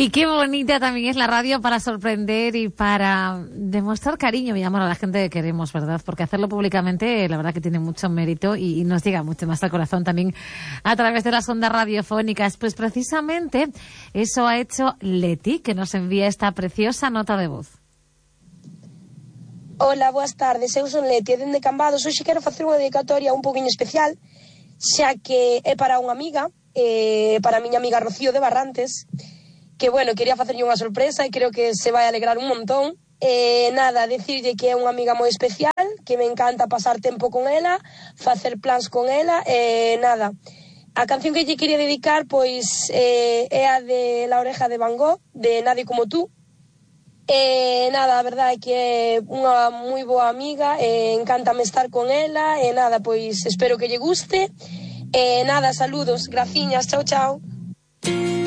Y qué bonita también es la radio para sorprender y para demostrar cariño y amor a la gente que queremos, ¿verdad? Porque hacerlo públicamente, la verdad que tiene mucho mérito y nos llega mucho más al corazón también a través de las ondas radiofónicas. Pues precisamente eso ha hecho Leti, que nos envía esta preciosa nota de voz. Hola, boas tardes, eu son Leti, dende Cambados. Hoxe quero facer unha dedicatoria un poquinho especial, xa que é para unha amiga, para a miña amiga Rocío de Barrantes, que, bueno, quería facerlle unha sorpresa e creo que se vai alegrar un montón. Nada, decirlle que é unha amiga moi especial, que me encanta pasar tempo con ela, facer plans con ela, nada. A canción que lle quería dedicar, pois, é a de La oreja de Van Gogh, de Nadie como tú. Nada, a verdade é que é unha moi boa amiga, encántame estar con ela, nada, pois espero que lle guste. Nada, saludos, graciñas, chao, chao.